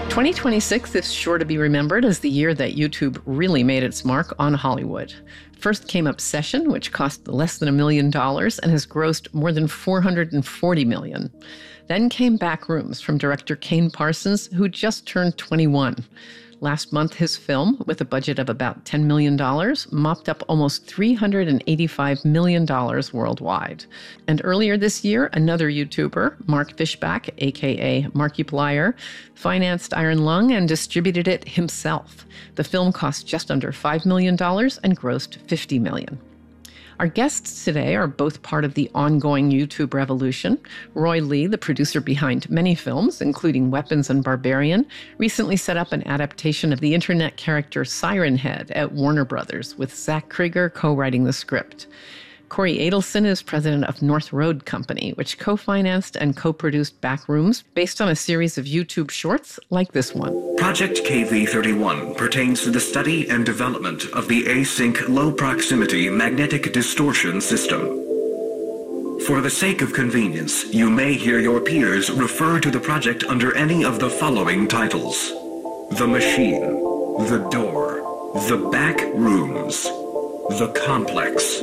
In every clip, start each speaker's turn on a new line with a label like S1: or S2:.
S1: 2026 is sure to be remembered as the year that YouTube really made its mark on Hollywood. First came Obsession, which cost less than $1 million and has grossed more than $440 million. Then came Backrooms from director Kane Parsons, who just turned 21. Last month, his film, with a budget of about $10 million, mopped up almost $385 million worldwide. And earlier this year, another YouTuber, Mark Fishback, a.k.a. Markiplier, financed Iron Lung and distributed it himself. The film cost just under $5 million and grossed $50 million. Our guests today are both part of the ongoing YouTube revolution. Roy Lee, the producer behind many films, including Weapons and Barbarian, recently set up an adaptation of the internet character Siren Head at Warner Brothers, with Zach Krieger co-writing the script. Corey Adelson is president of North Road Company, which co-financed and co-produced Backrooms based on a series of YouTube shorts like this one.
S2: Project KV-31 pertains to the study and development of the async low-proximity magnetic distortion system. For the sake of convenience, you may hear your peers refer to the project under any of the following titles: The Machine, The Door, The Backrooms, The Complex,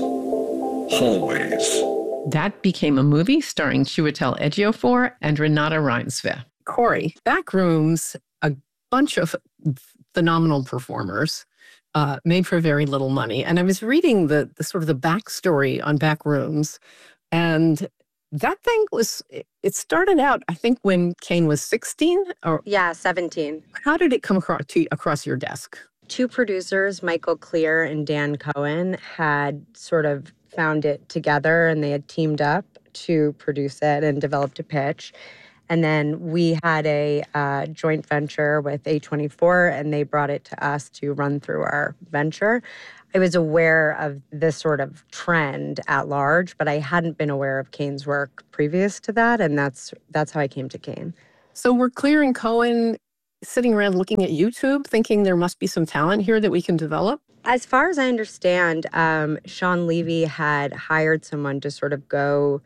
S2: Hallways.
S1: That became a movie starring Chiwetel Ejiofor and Renata Reinsve. Corey, Backrooms, a bunch of phenomenal performers, made for very little money. And I was reading the sort of the backstory on Backrooms, and that thing was, it started out, I think, when Kane was 16? Or
S3: yeah, 17.
S1: How did it come across your desk?
S3: Two producers, Michael Clear and Dan Cohen, had sort of found it together, and they had teamed up to produce it and developed a pitch. And then we had a joint venture with A24, and they brought it to us to run through our venture. I was aware of this sort of trend at large, but I hadn't been aware of Kane's work previous to that, and that's how I came to Kane.
S1: So were Clear and Cohen sitting around looking at YouTube, thinking there must be some talent here that we can develop?
S3: As far as I understand, Sean Levy had hired someone to sort of go,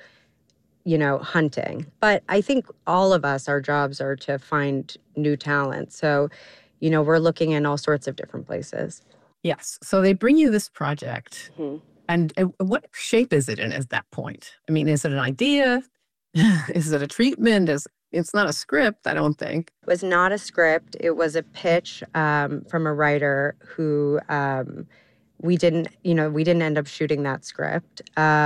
S3: hunting. But I think all of us, our jobs are to find new talent. So, we're looking in all sorts of different places.
S1: Yes. So they bring you this project. Mm-hmm. And what shape is it in at that point? I mean, is it an idea? Is it a treatment? It's not a script, I don't think.
S3: It was not a script. It was a pitch from a writer who we didn't end up shooting that script.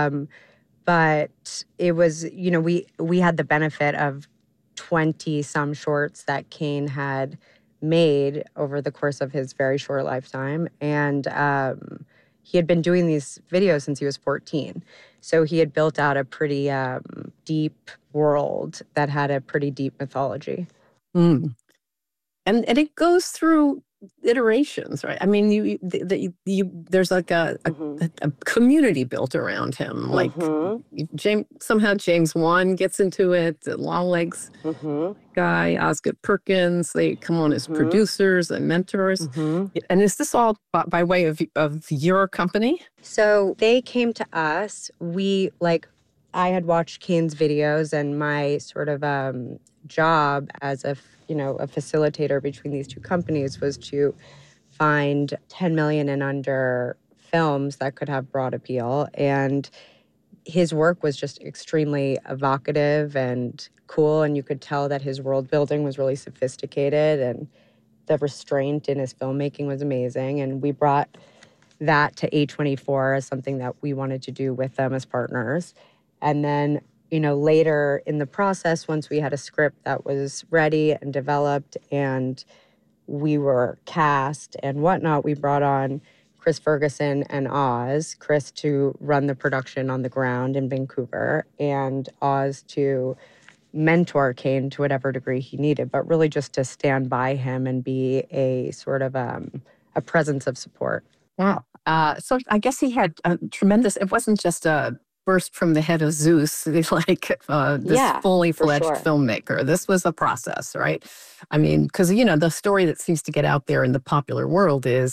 S3: But it was, we had the benefit of 20-some shorts that Kane had made over the course of his very short lifetime. And he had been doing these videos since he was 14. So he had built out a pretty deep world that had a pretty deep mythology.
S1: Mm. And it goes through iterations, right? I mean, there's like a community built around him. Like James Wan gets into it, the Longlegs guy, Osgood Perkins, they come on as producers and mentors. And is this all by way of your company?
S3: So they came to us. I had watched Kane's videos, and my sort of job as a facilitator between these two companies was to find 10 million and under films that could have broad appeal. And his work was just extremely evocative and cool, and you could tell that his world building was really sophisticated, and the restraint in his filmmaking was amazing. And we brought that to A24 as something that we wanted to do with them as partners. And then, later in the process, once we had a script that was ready and developed and we were cast and whatnot, we brought on Chris Ferguson and Oz. Chris to run the production on the ground in Vancouver, and Oz to mentor Kane to whatever degree he needed, but really just to stand by him and be a sort of a presence of support.
S1: Wow. So I guess he had a tremendous, it wasn't just a burst from the head of Zeus, this fully fledged filmmaker. This was a process, right? I mean, because, the story that seems to get out there in the popular world is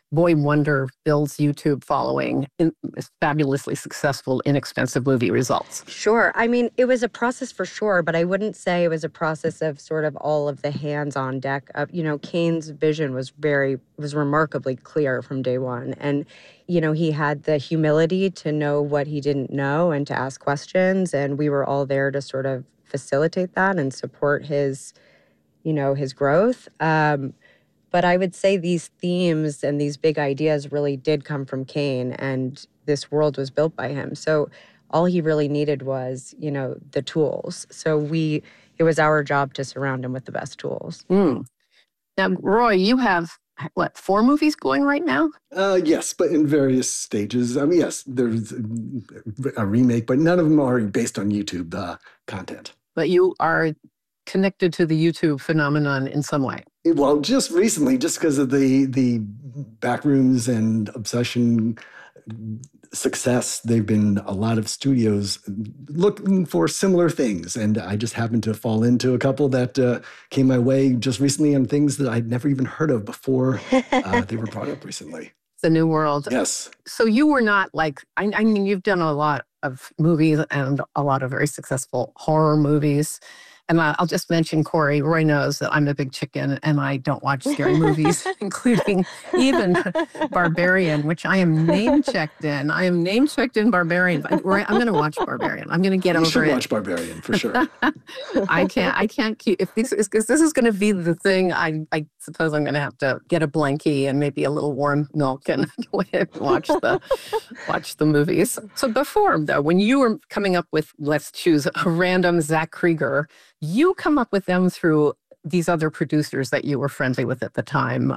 S1: boy wonder builds YouTube following in fabulously successful, inexpensive movie results?
S3: Sure. I mean, it was a process for sure, but I wouldn't say it was a process of sort of all of the hands on deck. Kane's vision was remarkably clear from day one. And, he had the humility to know what he didn't know and to ask questions. And we were all there to sort of facilitate that and support his growth. But I would say these themes and these big ideas really did come from Kane, and this world was built by him. So all he really needed was, the tools. So it was our job to surround him with the best tools.
S1: Now, Roy, you have, 4 movies going right now?
S4: Yes, but in various stages. I mean, yes, there's a remake, but none of them are based on YouTube content.
S1: But you are connected to the YouTube phenomenon in some way.
S4: Well, just recently, just because of the Backrooms and Obsession success, there've been a lot of studios looking for similar things. And I just happened to fall into a couple that came my way just recently on things that I'd never even heard of before they were brought up recently.
S1: The new world.
S4: Yes.
S1: So you were not like, I mean, you've done a lot of movies and a lot of very successful horror movies. And I'll just mention, Corey, Roy knows that I'm a big chicken and I don't watch scary movies, including even Barbarian, which I am name-checked in. I am name-checked in Barbarian. Roy, I'm going to watch Barbarian. I'm going to get over it.
S4: You should watch Barbarian, for sure.
S1: I can't keep, if this is going to be the thing, I suppose I'm going to have to get a blankie and maybe a little warm milk and watch the movies. So before, though, when you were coming up with, let's choose a random Zach Krieger, you come up with them through these other producers that you were friendly with at the time,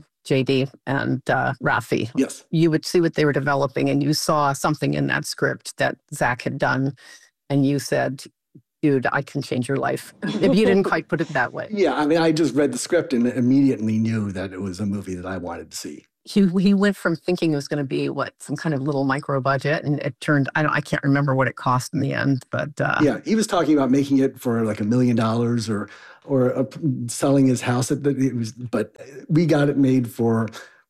S1: JD and Rafi.
S4: Yes.
S1: You would see what they were developing and you saw something in that script that Zach had done and you said, dude, I can change your life. If you didn't quite put it that way.
S4: Yeah, I mean, I just read the script and immediately knew that it was a movie that I wanted to see.
S1: He went from thinking it was going to be some kind of little micro budget, and it turned. I can't remember what it cost in the end, but
S4: yeah, he was talking about making it for like $1 million or selling his house. But we got it made for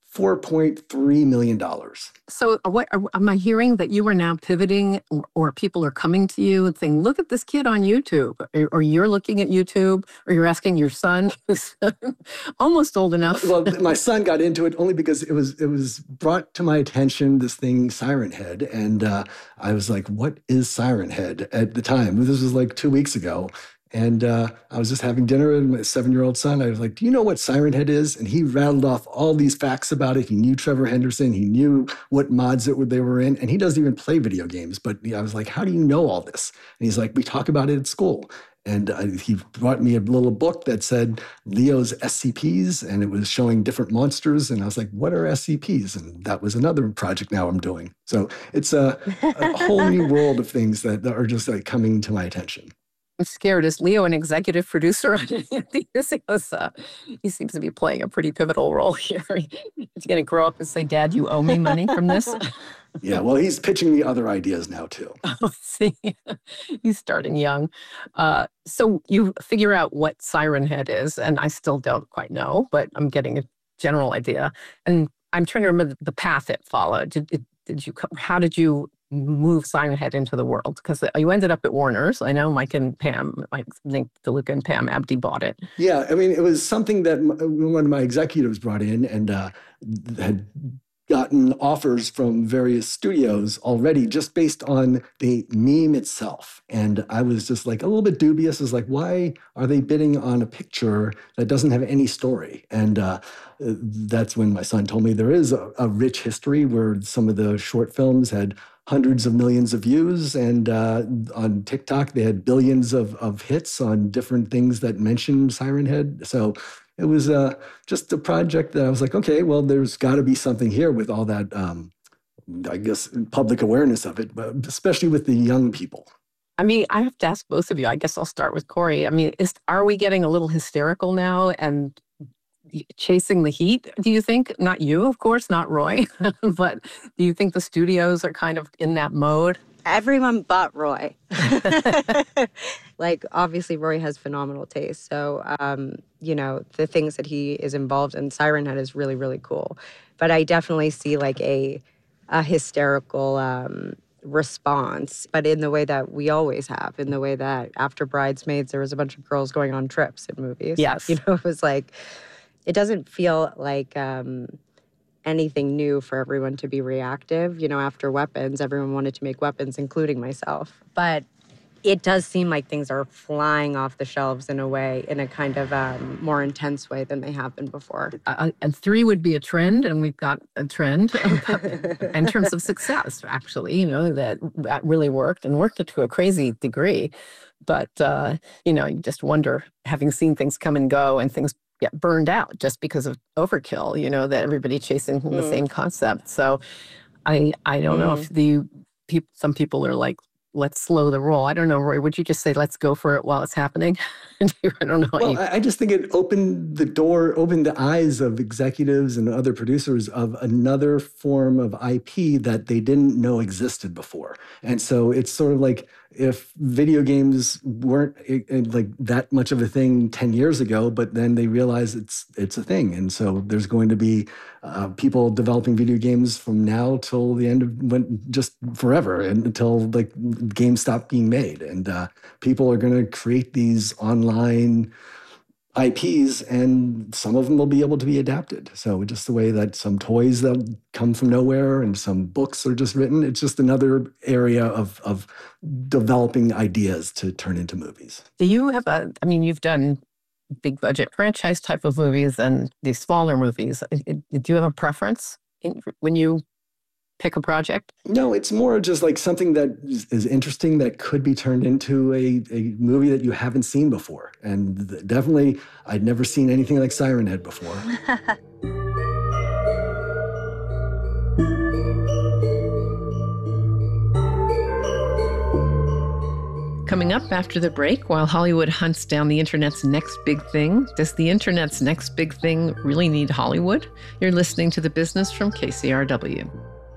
S4: $4.3 million.
S1: So am I hearing that you are now pivoting or people are coming to you and saying, look at this kid on YouTube, or you're looking at YouTube, or you're asking your son who's almost old enough?
S4: Well, my son got into it only because it was brought to my attention, this thing, Siren Head. And I was like, what is Siren Head at the time? This was like 2 weeks ago. And I was just having dinner with my 7-year-old son. I was like, do you know what Siren Head is? And he rattled off all these facts about it. He knew Trevor Henderson. He knew what mods they were in. And he doesn't even play video games. But I was like, how do you know all this? And he's like, we talk about it at school. And he brought me a little book that said Leo's SCPs, and it was showing different monsters. And I was like, what are SCPs? And that was another project now I'm doing. So it's a whole new world of things that are just like coming to my attention.
S1: I'm scared. Is Leo an executive producer on any of these? He seems to be playing a pretty pivotal role here. He's going to grow up and say, Dad, you owe me money from this?
S4: Yeah, well, he's pitching me other ideas now, too.
S1: Oh, see, he's starting young. So you figure out what Siren Head is, and I still don't quite know, but I'm getting a general idea. And I'm trying to remember the path it followed. How did you move Siren Head into the world? Because you ended up at Warner's. I know Mike and Pam, I think DeLuca and Pam Abdi bought it.
S4: Yeah, I mean, it was something that one of my executives brought in and had gotten offers from various studios already just based on the meme itself. And I was just like a little bit dubious. Is like, why are they bidding on a picture that doesn't have any story? And that's when my son told me there is a rich history where some of the short films had hundreds of millions of views. And on TikTok, they had billions of hits on different things that mentioned Siren Head. So it was just a project that I was like, okay, well, there's got to be something here with all that, I guess, public awareness of it, but especially with the young people.
S1: I mean, I have to ask both of you. I guess I'll start with Corey. I mean, are we getting a little hysterical now and chasing the heat, do you think? Not you, of course, not Roy, but do you think the studios are kind of in that mode?
S3: Everyone but Roy. Like, obviously, Roy has phenomenal taste. So, you know, the things that he is involved in, Siren Head is really, really cool. But I definitely see like a hysterical response, but in the way that we always have, in the way that after Bridesmaids, there was a bunch of girls going on trips in movies.
S1: Yes.
S3: You know, it was like, it doesn't feel like anything new for everyone to be reactive. You know, after Weapons, everyone wanted to make Weapons, including myself. But it does seem like things are flying off the shelves in a way, in a kind of more intense way than they have been before.
S1: And 3 would be a trend, and we've got a trend in terms of success, actually, you know, that really worked and worked to a crazy degree. But, you know, you just wonder, having seen things come and go and things get burned out just because of overkill, you know, that everybody chasing the same concept. So I don't know if some people are like, let's slow the roll. I don't know, Roy, would you just say, let's go for it while it's happening? I don't know.
S4: Well, I just think it opened the eyes of executives and other producers of another form of IP that they didn't know existed before. And so it's sort of like, if video games weren't like that much of a thing 10 years ago, but then they realize it's a thing. And so there's going to be people developing video games from now till the end of just forever, and until like games stop being made. And people are going to create these online IPs, and some of them will be able to be adapted. So just the way that some toys that come from nowhere and some books are just written, it's just another area of developing ideas to turn into movies.
S1: Do you have you've done big budget franchise type of movies and these smaller movies. Do you have a preference when you pick a project?
S4: No, it's more just like something that is interesting that could be turned into a movie that you haven't seen before. And definitely, I'd never seen anything like Siren Head before.
S1: Coming up after the break, while Hollywood hunts down the internet's next big thing, does the internet's next big thing really need Hollywood? You're listening to The Business from KCRW.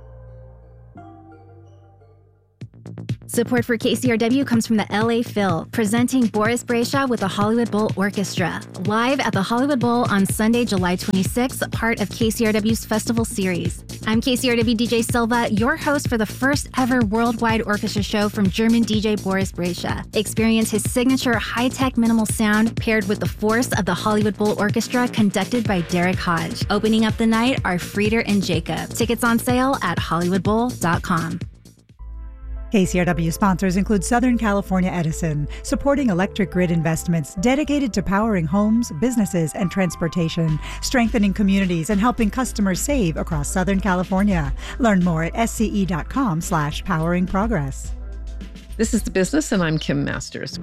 S5: Support for KCRW comes from the LA Phil, presenting Boris Brejcha with the Hollywood Bowl Orchestra, live at the Hollywood Bowl on Sunday, July 26th, part of KCRW's festival series. I'm KCRW DJ Silva, your host for the first ever worldwide orchestra show from German DJ Boris Brejcha. Experience his signature high-tech minimal sound paired with the force of the Hollywood Bowl Orchestra conducted by Derek Hodge. Opening up the night are Frieder and Jacob. Tickets on sale at hollywoodbowl.com.
S6: KCRW sponsors include Southern California Edison, supporting electric grid investments dedicated to powering homes, businesses, and transportation, strengthening communities, and helping customers save across Southern California. Learn more at sce.com/poweringprogress.
S1: This is The Business, and I'm Kim Masters.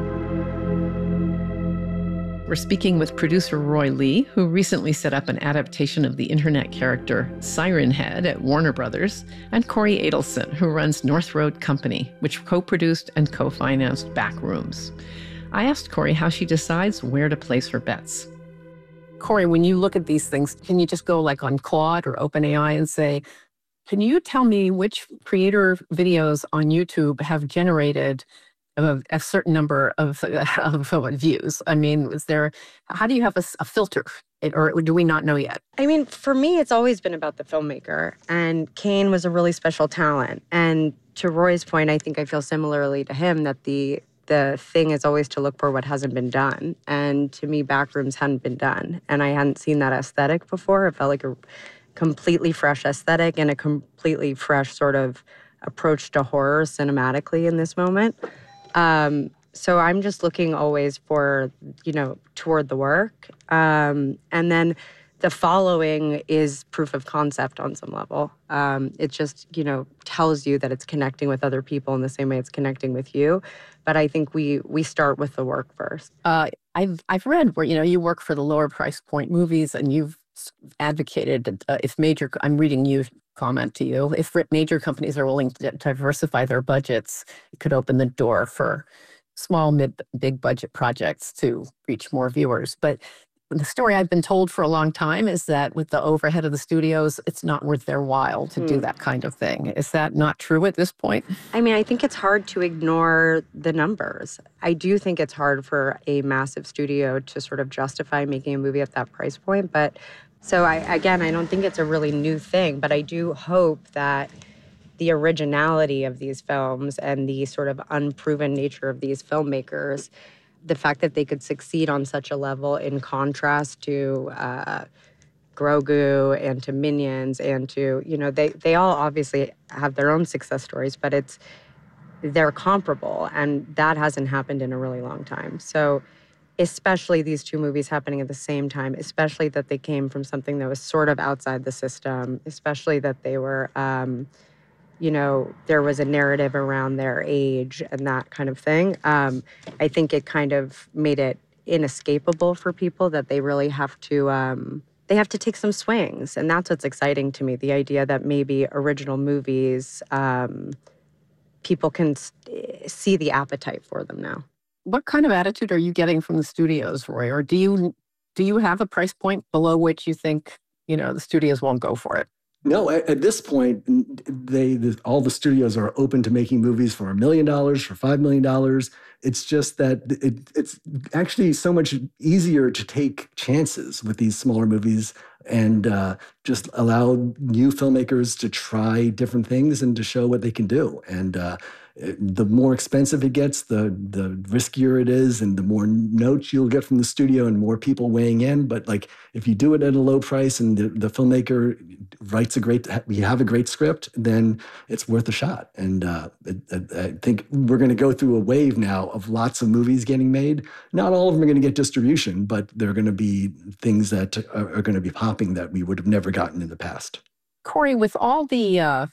S1: We're speaking with producer Roy Lee, who recently set up an adaptation of the internet character Siren Head at Warner Brothers, and Corey Adelson, who runs North Road Company, which co-produced and co-financed Backrooms. I asked Corey how she decides where to place her bets. Corey, when you look at these things, can you just go like on Claude or OpenAI and say, can you tell me which creator videos on YouTube have generated a certain number of views? I mean, how do you have a filter, or do we not know yet?
S3: I mean, for me, it's always been about the filmmaker, and Kane was a really special talent. And to Roy's point, I think I feel similarly to him that the thing is always to look for what hasn't been done. And to me, Backrooms hadn't been done, and I hadn't seen that aesthetic before. It felt like a completely fresh aesthetic and a completely fresh sort of approach to horror cinematically in this moment. So I'm just looking always for, toward the work. And then the following is proof of concept on some level. It just, tells you that it's connecting with other people in the same way it's connecting with you. But I think we start with the work first.
S1: I've read where, you work for the lower price point movies, and you've advocated I'm reading you comment to you, if major companies are willing to diversify their budgets, it could open the door for small, big budget projects to reach more viewers. But the story I've been told for a long time is that with the overhead of the studios, it's not worth their while to do that kind of thing. Is that not true at this point?
S3: I mean, I think it's hard to ignore the numbers. I do think it's hard for a massive studio to sort of justify making a movie at that price point. But so I don't think it's a really new thing, but I do hope that the originality of these films and the sort of unproven nature of these filmmakers, the fact that they could succeed on such a level in contrast to Grogu and to Minions and to, they all obviously have their own success stories, but they're comparable, and that hasn't happened in a really long time. So especially these two movies happening at the same time, especially that they came from something that was sort of outside the system, especially that they were, there was a narrative around their age and that kind of thing. I think it kind of made it inescapable for people that they really have to, they have to take some swings. And that's what's exciting to me, the idea that maybe original movies, people can see the appetite for them now.
S1: What kind of attitude are you getting from the studios, Roy? Or do you have a price point below which you think, the studios won't go for it?
S4: No, at this point, all the studios are open to making movies for $1 million, for $5 million. It's just that it's actually so much easier to take chances with these smaller movies and just allow new filmmakers to try different things and to show what they can do. And the more expensive it gets, the riskier it is, and the more notes you'll get from the studio and more people weighing in. But like, if you do it at a low price and the filmmaker writes you have a great script, then it's worth a shot. And I think we're going to go through a wave now of lots of movies getting made. Not all of them are going to get distribution, but there are going to be things that are going to be popping that we would have never gotten in the past.
S1: Corey, with all the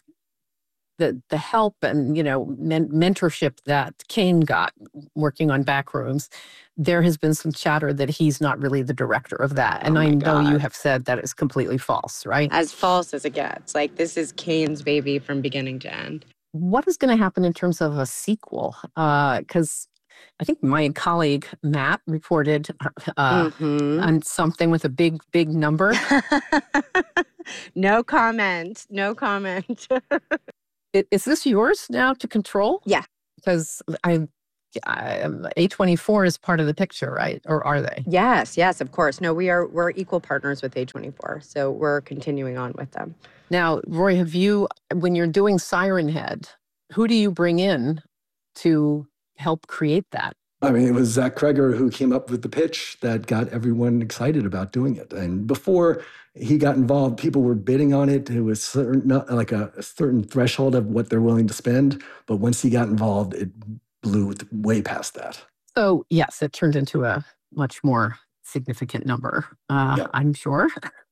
S1: help and, mentorship that Kane got working on Backrooms, there has been some chatter that he's not really the director of that. And I know you have said that is completely false, right?
S3: As false as it gets. Like, this is Kane's baby from beginning to end.
S1: What is going to happen in terms of a sequel? Because I think my colleague Matt reported on something with a big, big number.
S3: No comment. No comment.
S1: Is this yours now to control?
S3: Yeah.
S1: Because A24 is part of the picture, right? Or are they?
S3: Yes, of course. No, we're equal partners with A24, so we're continuing on with them.
S1: Now, Roy, when you're doing Siren Head, who do you bring in to help create that?
S4: I mean, it was Zach Kreger who came up with the pitch that got everyone excited about doing it. And before he got involved, people were bidding on it. It was a certain threshold of what they're willing to spend. But once he got involved, it blew way past that.
S1: So, yes, it turned into a much more significant number, I'm sure.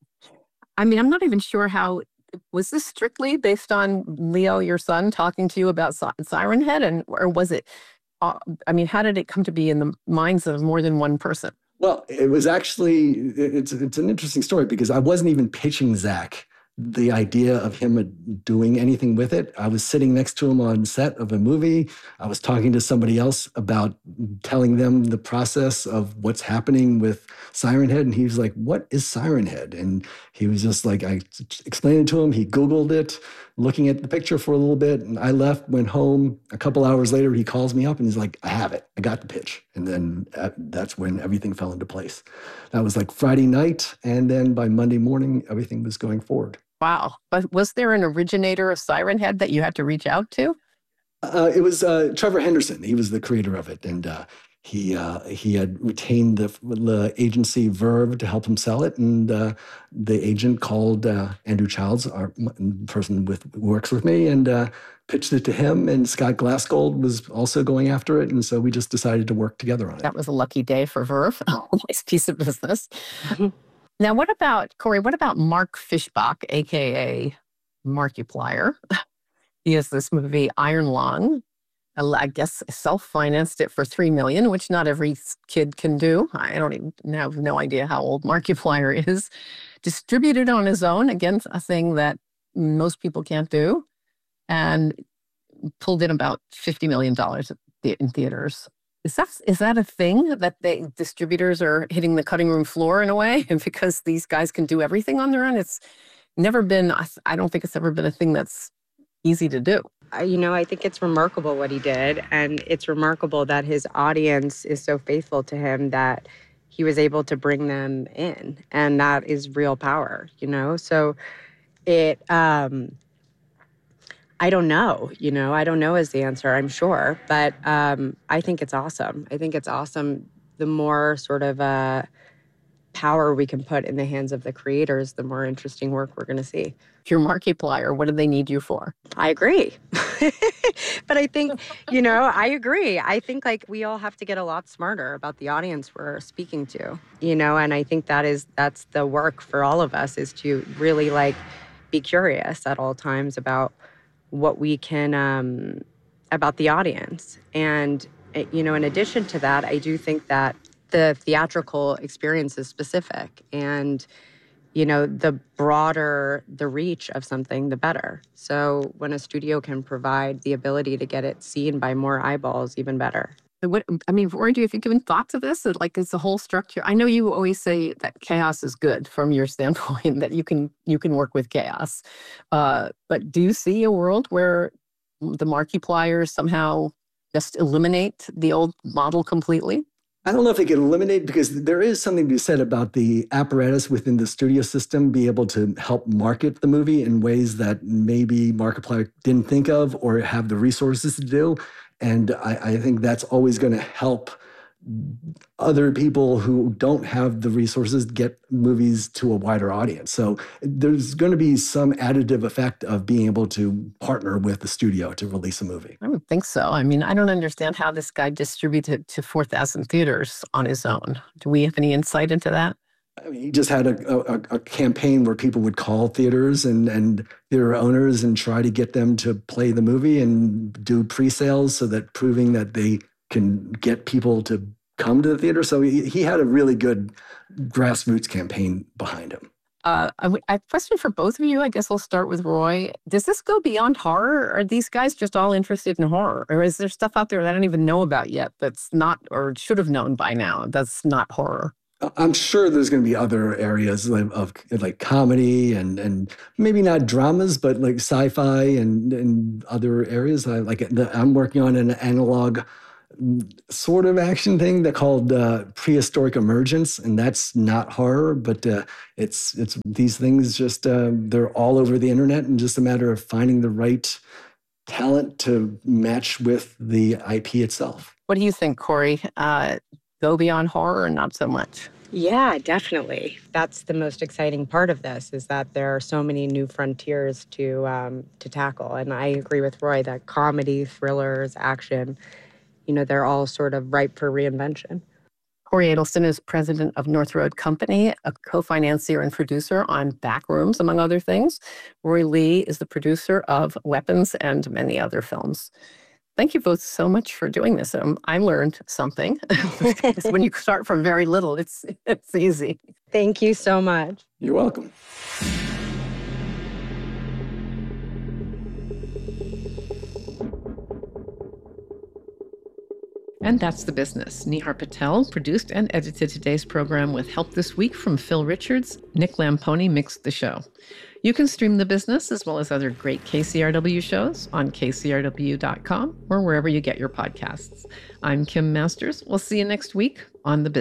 S1: I mean, I'm not even sure was this strictly based on Leo, your son, talking to you about Siren Head? Or was it, how did it come to be in the minds of more than one person?
S4: Well, it was actually, it's an interesting story because I wasn't even pitching Zach the idea of him doing anything with it. I was sitting next to him on set of a movie. I was talking to somebody else about telling them the process of what's happening with Siren Head. And he was like, "What is Siren Head?" And he was just like, I explained it to him. He Googled it, looking at the picture for a little bit. And I left, went home. A couple hours later, he calls me up and he's like, "I have it. I got the pitch." And then that's when everything fell into place. That was like Friday night. And then by Monday morning, everything was going forward.
S1: Wow. But was there an originator of Siren Head that you had to reach out to?
S4: It was Trevor Henderson. He was the creator of it. And he had retained the agency Verve to help him sell it. And the agent called Andrew Childs, our person who works with me, and pitched it to him. And Scott Glassgold was also going after it. And so we just decided to work together on it.
S1: That was a lucky day for Verve. Nice piece of business. Now, Corey, what about Mark Fishbach, a.k.a. Markiplier? He has this movie, Iron Lung. I guess self-financed it for $3 million, which not every kid can do. I have no idea how old Markiplier is. Distributed on his own, again, a thing that most people can't do, and pulled in about $50 million in theaters. Is that a thing that distributors are hitting the cutting room floor in a way? And because these guys can do everything on their own, it's never been, I don't think it's ever been a thing that's easy to do.
S3: I think it's remarkable what he did. And it's remarkable that his audience is so faithful to him that he was able to bring them in. And that is real power, So I don't know, I don't know is the answer, I'm sure. But I think it's awesome. I think it's awesome. The more sort of power we can put in the hands of the creators, the more interesting work we're going to see.
S1: Your Markiplier, what do they need you for?
S3: I agree. But I think, I agree. I think we all have to get a lot smarter about the audience we're speaking to, and I think that's the work for all of us, is to really be curious at all times about what we can, about the audience. And, in addition to that, I do think that the theatrical experience is specific, and, the broader the reach of something, the better. So when a studio can provide the ability to get it seen by more eyeballs, even better.
S1: Rory, have you given thought to this? Is the whole structure? I know you always say that chaos is good from your standpoint, that you can work with chaos. But do you see a world where the Markipliers somehow just eliminate the old model completely?
S4: I don't know if it can eliminate, because there is something to be said about the apparatus within the studio system be able to help market the movie in ways that maybe Markiplier didn't think of or have the resources to do. And I think that's always going to help other people who don't have the resources get movies to a wider audience. So there's going to be some additive effect of being able to partner with the studio to release a movie.
S1: I would think so. I don't understand how this guy distributed to 4,000 theaters on his own. Do we have any insight into that?
S4: He just had a campaign where people would call theaters and theater owners and try to get them to play the movie and do pre-sales, so that proving that they can get people to come to the theater. So he had a really good grassroots campaign behind him.
S1: I have a question for both of you. I guess I'll start with Roy. Does this go beyond horror? Are these guys just all interested in horror? Or is there stuff out there that I don't even know about yet that's not, or should have known by now, that's not horror?
S4: I'm sure there's going to be other areas of comedy and maybe not dramas, but sci-fi and other areas. I'm working on an analog sort of action thing that called Prehistoric Emergence, and that's not horror, but it's these things just they're all over the internet, and just a matter of finding the right talent to match with the IP itself.
S1: What do you think, Corey? Go beyond horror or not so much?
S3: Yeah, definitely. That's the most exciting part of this, is that there are so many new frontiers to tackle. And I agree with Roy that comedy, thrillers, action, they're all sort of ripe for reinvention.
S1: Corey Adelson is president of North Road Company, a co-financier and producer on Backrooms, among other things. Roy Lee is the producer of Weapons and many other films. Thank you both so much for doing this. I learned something. When you start from very little, it's easy.
S3: Thank you so much.
S4: You're welcome.
S1: And that's The Business. Nihar Patel produced and edited today's program with help this week from Phil Richards. Nick Lamponi mixed the show. You can stream The Business as well as other great KCRW shows on kcrw.com or wherever you get your podcasts. I'm Kim Masters. We'll see you next week on The Business.